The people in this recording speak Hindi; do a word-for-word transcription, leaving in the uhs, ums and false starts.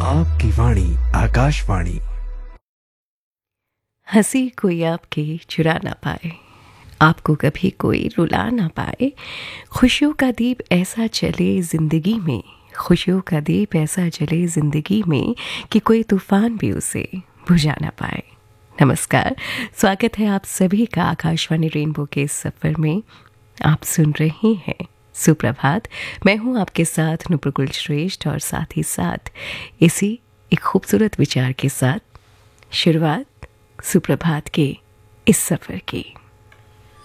आपकी वाणी आकाशवाणी। हंसी कोई आपकी चुरा ना पाए, आपको कभी कोई रुला ना पाए। खुशियों का दीप ऐसा चले जिंदगी में, खुशियों का दीप ऐसा चले जिंदगी में कि कोई तूफान भी उसे बुझा ना पाए। नमस्कार, स्वागत है आप सभी का आकाशवाणी रेनबो के इस सफ़र में। आप सुन रहे हैं सुप्रभात। मैं हूं आपके साथ नुपुर श्रेष्ठ और साथ ही साथ इसी एक खूबसूरत विचार के साथ शुरुआत सुप्रभात के इस सफ़र की।